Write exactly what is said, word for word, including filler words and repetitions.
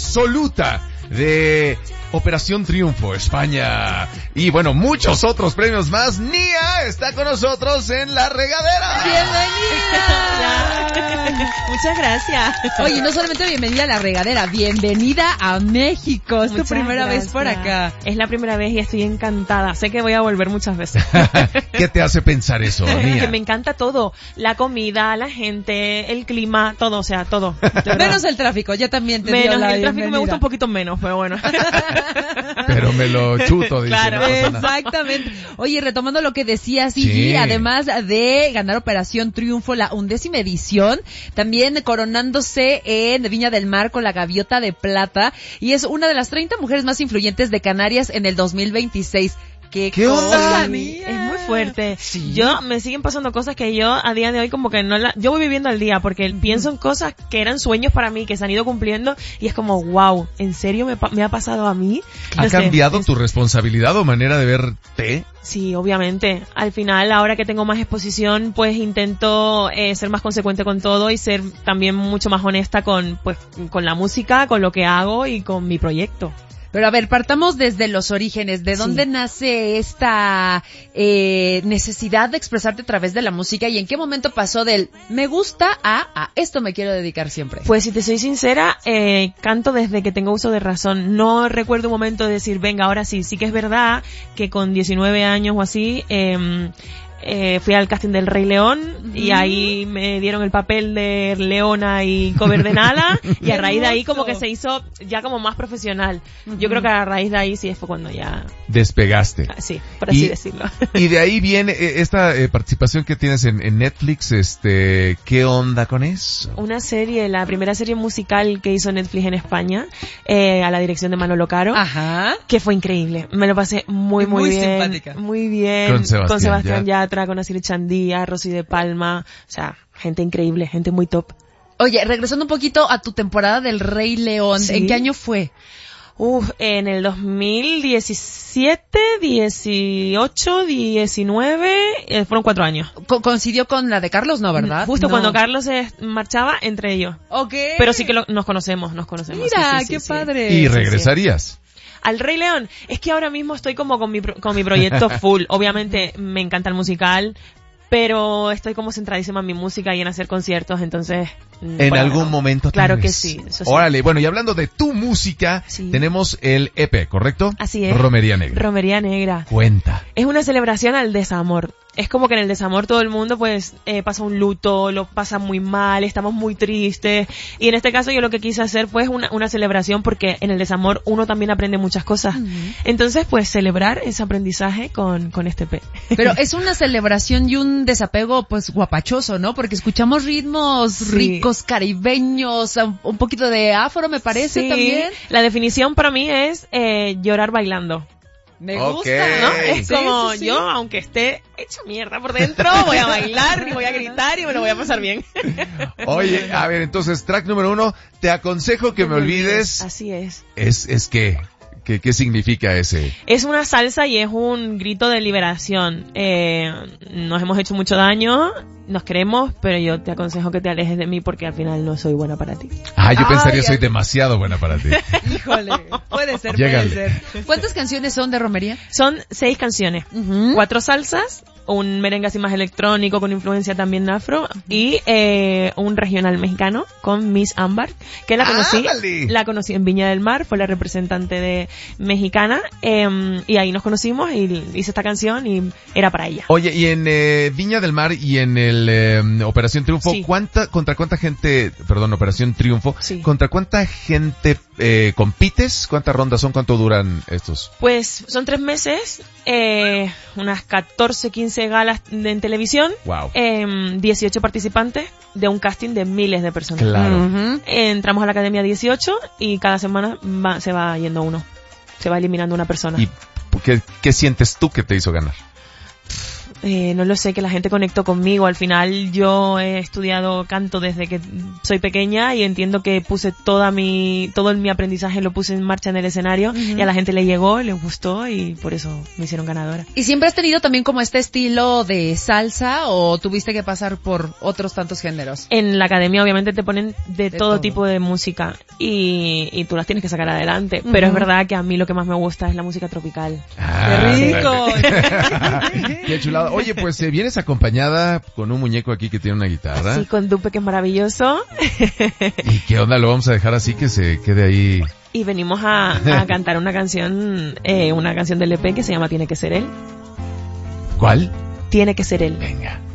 absoluta de Operación Triunfo España. Y bueno, muchos otros premios más. Nia está con nosotros en La Regadera. ¡Bienvenida! Muchas gracias. Oye, no solamente bienvenida a La Regadera, bienvenida a México. Es tu Muchas primera gracias. vez por acá. Es la primera vez y estoy encantada. Sé que voy a volver muchas veces. ¿Qué te hace pensar eso, Nia? Que me encanta todo. La comida, la gente, el clima, todo, o sea, todo. Menos el tráfico, ya también te dio Menos la el tráfico bienvenida. me gusta un poquito menos, pero bueno. Pero me lo chuto, dice. Claro, no pasa nada. Exactamente. Oye, retomando lo que decías, Sí. Iggy, además de ganar Operación Triunfo, la undécima edición, también coronándose en Viña del Mar con la Gaviota de Plata, y es una de las treinta mujeres más influyentes de Canarias en el dos mil veintiséis. ¿Qué, ¿Qué onda, cosa, Nia? Es muy fuerte. Sí. Yo, me siguen pasando cosas que yo a día de hoy como que no la, yo voy viviendo al día porque pienso en cosas que eran sueños para mí, que se han ido cumpliendo y es como, wow, ¿en serio me, pa- me ha pasado a mí? ¿Ha No sé, cambiado es- tu responsabilidad o manera de verte? Sí, obviamente. Al final, ahora que tengo más exposición, pues intento eh, ser más consecuente con todo y ser también mucho más honesta con, pues, con la música, con lo que hago y con mi proyecto. Pero a ver, partamos desde los orígenes. ¿De Sí. dónde nace esta eh, necesidad de expresarte a través de la música y en qué momento pasó del me gusta a, a esto me quiero dedicar siempre? Pues si te soy sincera, eh, canto desde que tengo uso de razón. No recuerdo un momento de decir, venga, ahora sí. Sí que es verdad que con diecinueve años o así, eh, eh, fui al casting del Rey León y ahí me dieron el papel de Leona y cover de Nala y a raíz de ahí como que se hizo ya como más profesional. Yo creo que a raíz de ahí sí fue cuando ya, Despegaste. sí, por así Y- decirlo. Y de ahí viene eh, esta eh, participación que tienes en, en Netflix, este, ¿qué onda con eso? Una serie, la primera serie musical que hizo Netflix en España, eh, a la dirección de Manolo Caro. Ajá. Que fue increíble. Me lo pasé muy, Y muy, muy bien. simpática. Muy bien. Con Sebastián Sebastián Yatra. Yatra, con Asier Chandía, Rosy de Palma. O sea, gente increíble, gente muy top. Oye, regresando un poquito a tu temporada del Rey León, Sí. ¿en qué año fue? Uf, en el dos mil diecisiete, dieciocho, diecinueve, eh, fueron cuatro años. Co- coincidió con la de Carlos, ¿no, verdad? Justo No. cuando Carlos se marchaba, entre ellos. Ok. Pero sí que lo- nos conocemos, nos conocemos. Mira, Sí, sí, sí, qué sí. padre. ¿Y sí, regresarías? Al Rey León, es que ahora mismo estoy como con mi, pro- con mi proyecto full. Obviamente me encanta el musical, pero estoy como centradísima en mi música y en hacer conciertos, entonces... mm, En por ahora algún no. momento. Claro tal que vez. sí, eso sí. Órale, bueno, y hablando de tu música, Sí. tenemos el E P, ¿correcto? Así es. Romería Negra. Romería Negra. Cuenta. Es una celebración al desamor. Es como que en el desamor todo el mundo pues eh, pasa un luto, lo pasa muy mal, estamos muy tristes. Y en este caso yo lo que quise hacer fue una, una celebración porque en el desamor uno también aprende muchas cosas. Entonces pues celebrar ese aprendizaje con, con este P. Pero es una celebración y un desapego, pues, guapachoso, ¿no? Porque escuchamos ritmos Sí. ricos, caribeños, un un poquito de afro, me parece, Sí. también. La definición para mí es eh, llorar bailando. Me Ok. gusta, ¿No? Es Sí, como sí, sí. yo, aunque esté hecha mierda por dentro, voy a bailar y voy a gritar y me lo voy a pasar bien. Oye, a ver, entonces, track número uno, te aconsejo que me olvides. Así es. Es, es que, ¿qué, qué significa ese? Es una salsa y es un grito de liberación. Eh, nos hemos hecho mucho daño, nos queremos, pero yo te aconsejo que te alejes de mí porque al final no soy buena para ti. Ah, yo Ay, pensaría soy ay. demasiado buena para ti. Híjole, puede ser, Llégale. puede ser. ¿Cuántas canciones son de Romería? Son seis canciones, Ujú. cuatro salsas, un merengue así más electrónico con influencia también afro y eh, un regional mexicano con Miss Ámbar, que la conocí, ¡Ándale! la conocí en Viña del Mar, fue la representante de mexicana eh, y ahí nos conocimos y hice esta canción y era para ella. Oye, y en eh, Viña del Mar y en el eh, Operación Triunfo, Sí. ¿cuánta, contra cuánta gente, perdón, Operación Triunfo, Sí. contra cuánta gente eh, compites? ¿Cuántas rondas son? ¿Cuánto duran estos? Pues son tres meses, eh, unas catorce, quince galas de, en televisión, Wow. eh, dieciocho participantes de un casting de miles de personas. Claro. Ujú. Eh, entramos a la academia dieciocho y cada semana va- se va yendo uno, se va eliminando una persona. ¿Y qué, qué sientes tú que te hizo ganar? eh, no lo sé, que la gente conectó conmigo. Al final yo he estudiado canto desde que soy pequeña y entiendo que puse toda mi, todo mi aprendizaje lo puse en marcha en el escenario uh-huh. y a la gente le llegó, le gustó y por eso me hicieron ganadora. ¿Y siempre has tenido también como este estilo de salsa o tuviste que pasar por otros tantos géneros? En la academia obviamente te ponen de, de todo, todo tipo de música y, y tú las tienes que sacar adelante, uh-huh. pero es verdad que a mí lo que más me gusta es la música tropical. Ah, ¡qué rico! ¡Qué chulada! Oye, pues eh, vienes acompañada con un muñeco aquí que tiene una guitarra. Sí, con Dupe, que es maravilloso. ¿Y qué onda? ¿Lo vamos a dejar así que se quede ahí? Y venimos a, a cantar una canción, eh, una canción del E P que se llama Tiene que ser él. ¿Cuál? Tiene que ser él. Venga.